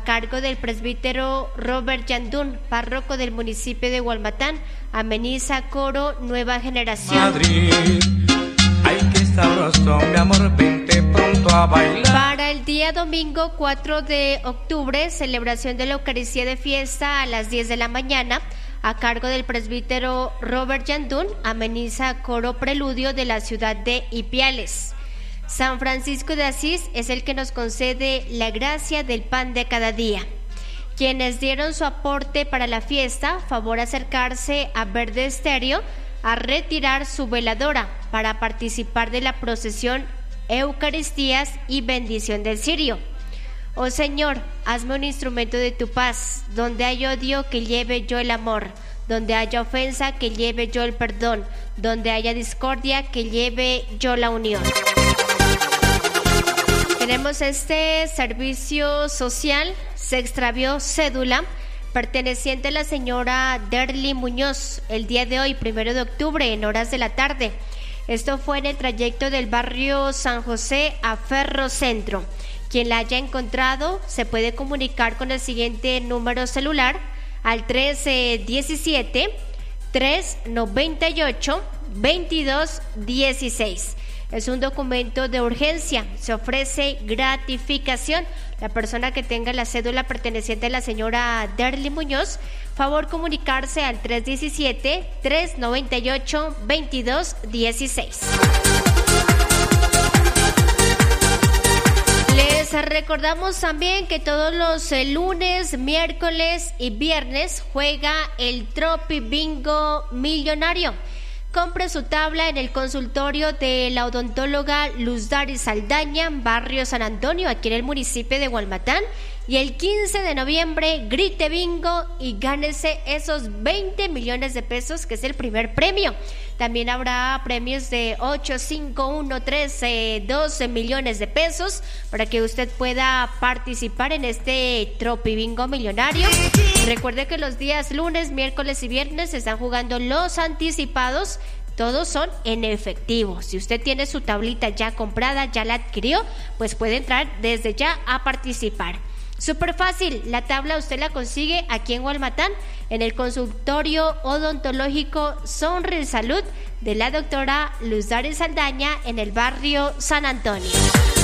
a cargo del presbítero Robert Yandún, párroco del municipio de Gualmatán. Ameniza coro Nueva Generación. Madrid, ay qué sabroso, mi amor, vente pronto a bailar. Para el día domingo 4 de octubre, celebración de la Eucaristía de fiesta a las 10 de la mañana, a cargo del presbítero Robert Yandún. Ameniza coro Preludio de la ciudad de Ipiales. San Francisco de Asís es el que nos concede la gracia del pan de cada día. Quienes dieron su aporte para la fiesta, favor acercarse a Verde Estéreo a retirar su veladora para participar de la procesión Eucaristías y bendición del cirio. Oh Señor, hazme un instrumento de tu paz, donde hay odio que lleve yo el amor, donde haya ofensa que lleve yo el perdón, donde haya discordia que lleve yo la unión. Tenemos este servicio social. Se extravió cédula perteneciente a la señora Derly Muñoz el día de hoy, 1 de octubre, en horas de la tarde. Esto fue en el trayecto del barrio San José a Ferro Centro. Quien la haya encontrado se puede comunicar con el siguiente número celular al 1317-398-2216. Es un documento de urgencia, se ofrece gratificación. La persona que tenga la cédula perteneciente a la señora Derly Muñoz, favor comunicarse al 317-398-2216. Les recordamos también que todos los lunes, miércoles y viernes juega el Tropi Bingo Millonario. Compre su tabla en el consultorio de la odontóloga Luz Dari Saldaña, barrio San Antonio, aquí en el municipio de Gualmatán. Y el 15 de noviembre grite bingo y gánese esos 20 millones de pesos, que es el primer premio. También habrá premios de 8, 5, 1, 3, 12 millones de pesos para que usted pueda participar en este Tropi Bingo Millonario. Recuerde que los días lunes, miércoles y viernes se están jugando los anticipados. Todos son en efectivo. Si usted tiene su tablita ya comprada, ya la adquirió, pues puede entrar desde ya a participar. Súper fácil, la tabla usted la consigue aquí en Gualmatán, en el consultorio odontológico Sonris Salud de la doctora Luz Dari Saldaña, en el barrio San Antonio.